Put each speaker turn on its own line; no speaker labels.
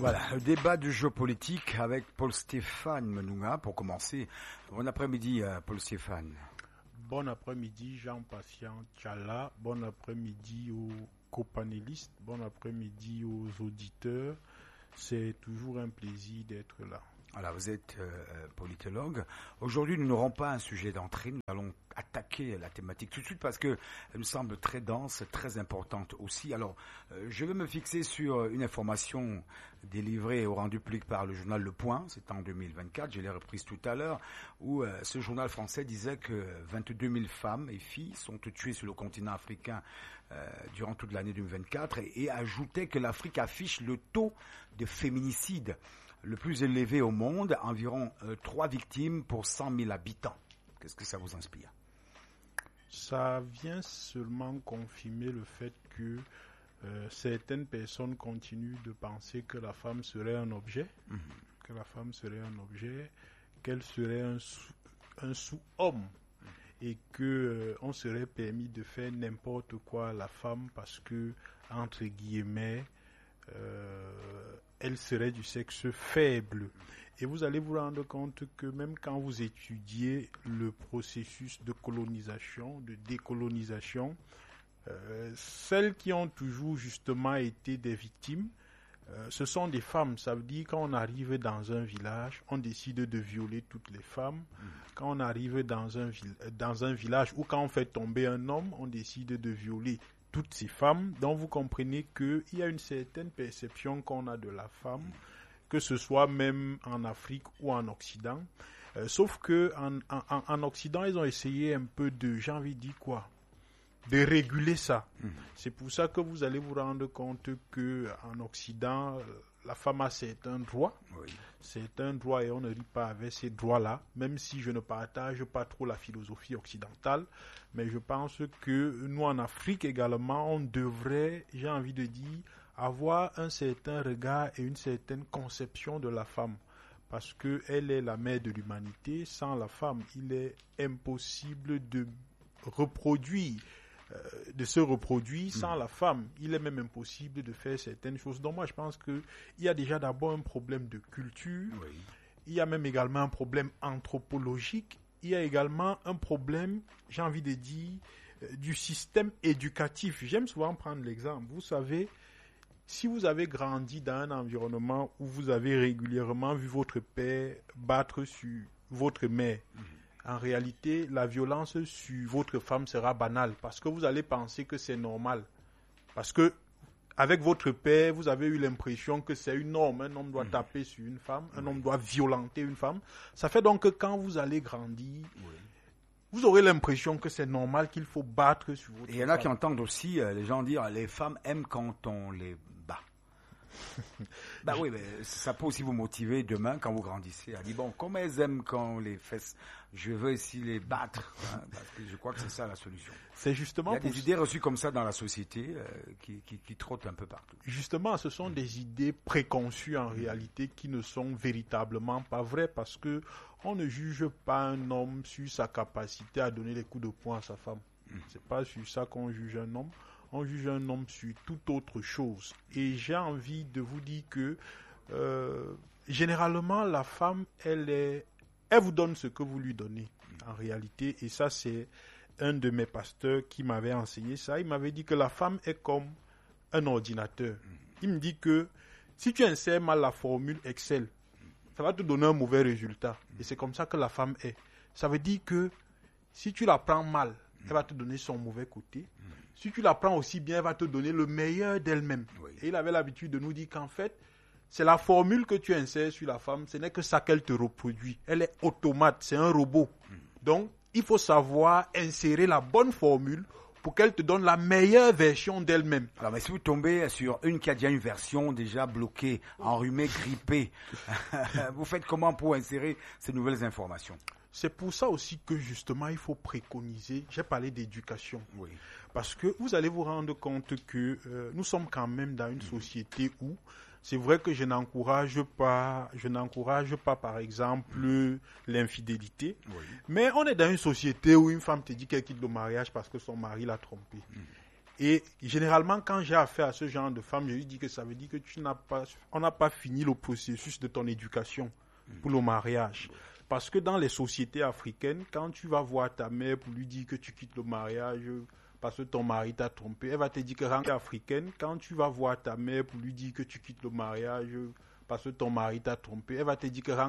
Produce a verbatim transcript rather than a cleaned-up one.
Voilà, le débat du jeu politique avec Paul-Stéphane Menunga. Pour commencer, bon après-midi Paul Stéphane.
Bon après-midi Jean-Patient Tchala, bon après-midi aux copanélistes, bon après-midi aux auditeurs. C'est toujours un plaisir d'être là.
Voilà, vous êtes euh, politologue. Aujourd'hui, nous n'aurons pas un sujet d'entrée. Nous allons attaquer la thématique tout de suite parce que elle me semble très dense, très importante aussi. Alors, euh, je vais me fixer sur une information délivrée au rendu public par le journal Le Point. C'est en deux mille vingt-quatre, je l'ai reprise tout à l'heure, où euh, ce journal français disait que vingt-deux mille femmes et filles sont tuées sur le continent africain euh, durant toute l'année deux mille vingt-quatre et, et ajoutait que l'Afrique affiche le taux de féminicide le plus élevé au monde, environ euh, trois victimes pour cent mille habitants. Qu'est-ce que ça vous inspire?
Ça vient seulement confirmer le fait que euh, certaines personnes continuent de penser que la femme serait un objet, mmh. que la femme serait un objet, qu'elle serait un, sou- un sous-homme mmh. et que euh, on serait permis de faire n'importe quoi à la femme parce que, entre guillemets, Euh, elle serait du sexe faible. Et vous allez vous rendre compte que même quand vous étudiez le processus de colonisation, de décolonisation, euh, celles qui ont toujours justement été des victimes, euh, ce sont des femmes. Ça veut dire quand on arrive dans un village, on décide de violer toutes les femmes. Mmh. Quand on arrive dans un, vi- dans un village ou quand on fait tomber un homme, on décide de violer toutes ces femmes, donc vous comprenez qu'il y a une certaine perception qu'on a de la femme, que ce soit même en Afrique ou en Occident. Euh, sauf que en, en, en Occident, ils ont essayé un peu de, j'ai envie de dire quoi, de réguler ça. Mmh. C'est pour ça que vous allez vous rendre compte que en Occident, la femme a certains droits. Oui. C'est un droit et on ne rit pas avec ces droits-là, même si je ne partage pas trop la philosophie occidentale. Mais je pense que nous, en Afrique également, on devrait, j'ai envie de dire, avoir un certain regard et une certaine conception de la femme. Parce qu'elle est la mère de l'humanité. Sans la femme, il est impossible de reproduire. de se reproduire sans mmh. la femme. Il est même impossible de faire certaines choses. Donc moi, je pense qu'il y a déjà d'abord un problème de culture. Oui. Il y a même également un problème anthropologique. Il y a également un problème, j'ai envie de dire, euh, du système éducatif. J'aime souvent prendre l'exemple. Vous savez, si vous avez grandi dans un environnement où vous avez régulièrement vu votre père battre sur votre mère, mmh. en réalité, la violence sur votre femme sera banale parce que vous allez penser que c'est normal. Parce que avec votre père, vous avez eu l'impression que c'est une norme. Un homme doit mmh. taper sur une femme, un oui. homme doit violenter une femme. Ça fait donc que quand vous allez grandir, oui. vous aurez l'impression que c'est normal qu'il faut battre sur votre femme.
Et il y en a qui entendent aussi euh, les gens dire les femmes aiment quand on les bat. Bah oui, mais ça peut aussi vous motiver demain quand vous grandissez à dire bon, comme elles aiment quand on les fesse, je veux aussi les battre, hein, parce que je crois que c'est ça la solution.
C'est justement
il y a des idées reçues comme ça dans la société euh, qui, qui, qui trottent un peu partout.
Justement, ce sont des idées préconçues en réalité qui ne sont véritablement pas vraies parce que on ne juge pas un homme sur sa capacité à donner des coups de poing à sa femme. Mmh. C'est pas sur ça qu'on juge un homme. On juge un homme sur toute autre chose. Et j'ai envie de vous dire que euh, généralement, la femme, elle est, elle vous donne ce que vous lui donnez, en réalité. Et ça, c'est un de mes pasteurs qui m'avait enseigné ça. Il m'avait dit que la femme est comme un ordinateur. Il me dit que si tu insères mal la formule Excel, ça va te donner un mauvais résultat. Et c'est comme ça que la femme est. Ça veut dire que si tu la prends mal, elle va te donner son mauvais côté. Si tu la prends aussi bien, elle va te donner le meilleur d'elle-même. Oui. Et il avait l'habitude de nous dire qu'en fait, c'est la formule que tu insères sur la femme, ce n'est que ça qu'elle te reproduit. Elle est automate, c'est un robot. Mm. Donc, il faut savoir insérer la bonne formule pour qu'elle te donne la meilleure version d'elle-même.
Alors, mais si vous tombez sur une qui a déjà une version déjà bloquée, enrhumée, grippée, vous faites comment pour insérer ces nouvelles informations?
C'est pour ça aussi que justement il faut préconiser, j'ai parlé d'éducation, oui. Parce que vous allez vous rendre compte que euh, nous sommes quand même dans une mmh. société où c'est vrai que je n'encourage pas, je n'encourage pas par exemple mmh. l'infidélité, oui. mais on est dans une société où une femme te dit qu'elle quitte le mariage parce que son mari l'a trompée. Mmh. Et généralement, quand j'ai affaire à ce genre de femme, je lui dis que ça veut dire que tu n'as pas, on n'a pas fini le processus de ton éducation pour le mariage. Parce que dans les sociétés africaines, quand tu vas voir ta mère pour lui dire que tu quittes le mariage parce que ton mari t'a trompé, elle va te dire que en africaine, quand tu vas voir ta mère pour lui dire que tu quittes le mariage parce que ton mari t'a trompé, elle va te dire que